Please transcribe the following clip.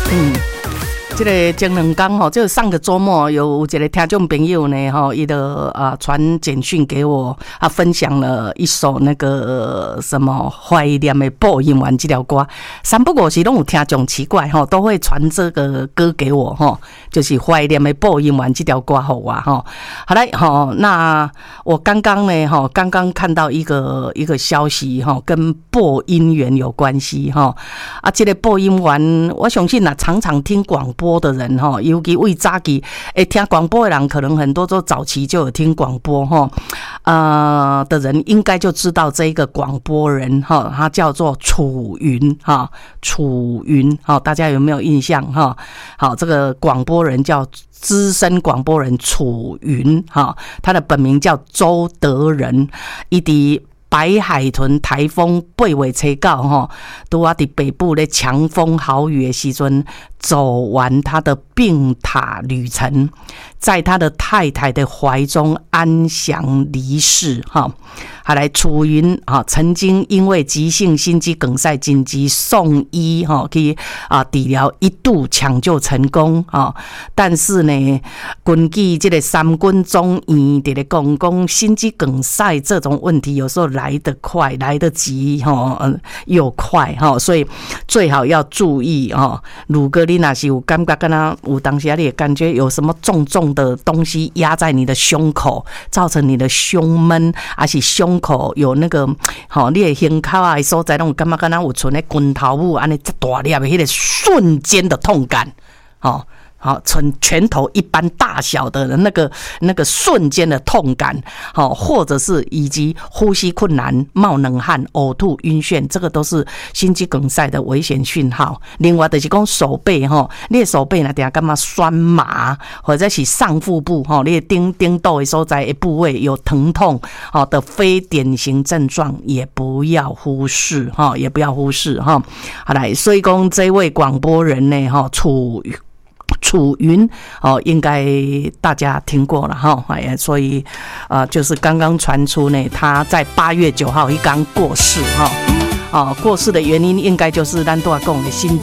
这个前2天吼，就上个周末有一个听众朋友呢吼，伊的传简讯给我，他分享了一首那个什么怀念的播音员这条歌，三不五时拢有听众奇怪吼，都会传这个歌给我吼，就是怀念的播音员这条歌给我吼。好嘞吼，那我刚刚呢吼，刚刚看到一个消息吼，跟播音员有关系吼。这个播音员，我相信常常听广播的人哈，尤其为早期听广播的人，可能很多都早期就有听广播哈，的人应该就知道这一个广播人哈，他叫做楚云哈，楚云哈，大家有没有印象哈？好，这个广播人叫资深广播人楚云哈，他的本名叫周德仁，伊伫白海豚台风8月初9吼，拄啊伫北部咧强风豪雨的时阵，走完他的病榻旅程，在他的太太的怀中安详离世哈。好来，楚云啊，曾经因为急性心肌梗塞紧急送医哈，去治疗，一度抢救成功啊，但是呢，根据这个三军总院伫咧讲心肌梗塞这种问题，有时候来得快，来得急哈，又快哈，所以最好要注意哈。如果你若是有感觉跟他有当时你也感觉有什么重重的东西压在你的胸口，造成你的胸闷，还是胸口有那个你的胸口的所在，拢感觉跟他有存咧拳头母安尼这大粒的迄个瞬间的痛感，好，拳头一般大小的那个瞬间的痛感，或者是以及呼吸困难、冒冷汗、呕吐、晕眩，这个都是心肌梗塞的危险讯号。另外就是讲手背你的手背呢，等下感觉酸麻，或者是上腹部你的顶斗的所在的部位有疼痛的非典型症状，也不要忽视也不要忽视好来，所以讲这位广播人呢楚云应该大家听过了哈，所以就是刚刚传出呢，他在8月9号刚过世哈，过世的原因应该就是咱都要讲的心